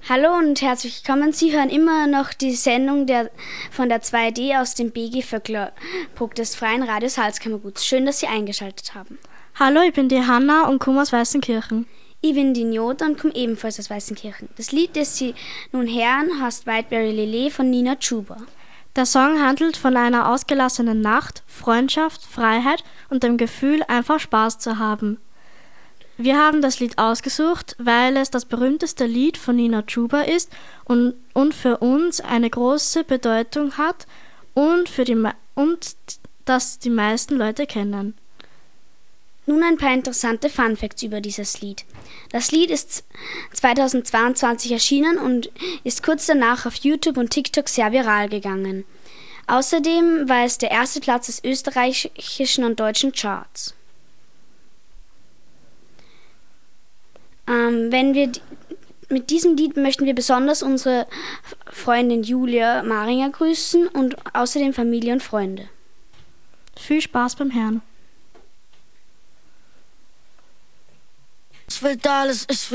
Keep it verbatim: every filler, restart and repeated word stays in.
Hallo und herzlich willkommen. Sie hören immer noch die Sendung der, von der zwei D aus dem B G Vöcklerpuck des Freien Radios Salzkammerguts. Schön, dass Sie eingeschaltet haben. Hallo, ich bin die Hanna und komme aus Weißenkirchen. Ich bin die Njota und komme ebenfalls aus Weißenkirchen. Das Lied, das Sie nun hören, heißt Whiteberry Lillet von Nina Chuba. Der Song handelt von einer ausgelassenen Nacht, Freundschaft, Freiheit und dem Gefühl, einfach Spaß zu haben. Wir haben das Lied ausgesucht, weil es das berühmteste Lied von Nina Chuba ist und, und für uns eine große Bedeutung hat und, für die, und das die meisten Leute kennen. Nun ein paar interessante Funfacts über dieses Lied. Das Lied ist zweitausendzweiundzwanzig erschienen und ist kurz danach auf YouTube und TikTok sehr viral gegangen. Außerdem war es der erste Platz des österreichischen und deutschen Charts. Ähm, wenn wir mit diesem Lied möchten wir besonders unsere Freundin Julia Maringer grüßen und außerdem Familie und Freunde. Viel Spaß beim Hören. Ich will alles, ich will